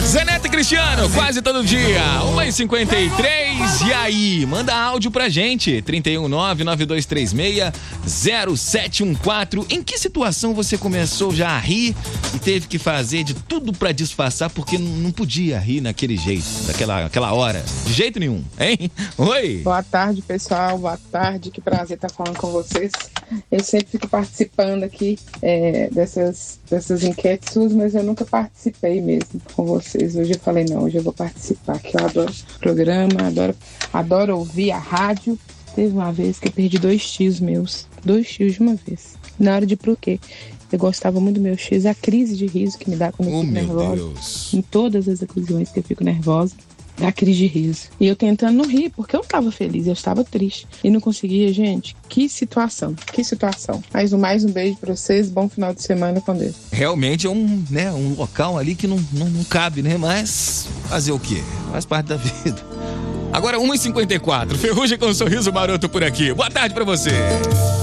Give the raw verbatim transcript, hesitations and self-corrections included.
Zeneto e Cristiano, quase todo dia, uma e cinquenta e três, e aí, manda áudio pra gente, trinta e um, nove nove dois três seis, zero sete um quatro. Em que situação você começou já a rir e teve que fazer de tudo pra disfarçar porque não podia rir naquele jeito, daquela aquela hora, de jeito nenhum, hein? Oi! Boa tarde, pessoal, boa tarde, que prazer estar falando com vocês. Eu sempre fico participando aqui é, dessas, dessas enquetes suas, mas eu nunca participei mesmo com vocês. Hoje eu falei, não, hoje eu vou participar, que eu adoro o programa, adoro, adoro ouvir a rádio. Teve uma vez que eu perdi dois tios meus, dois tios de uma vez. Na hora de ir pro quê? Eu gostava muito do meu tios, a crise de riso que me dá quando eu oh, fico meu nervosa. Deus. Em todas as ocasiões que eu fico nervosa, a crise de riso. E eu tentando não rir, porque eu estava feliz, eu estava triste. E não conseguia, gente. Que situação, que situação. Mais um, mais um beijo pra vocês, bom final de semana com Deus. Realmente é um, né, um local ali que não, não, não cabe, né? Mas fazer o quê? Faz parte da vida. Agora uma e cinquenta e quatro, Ferrugem com um sorriso maroto por aqui. Boa tarde pra você.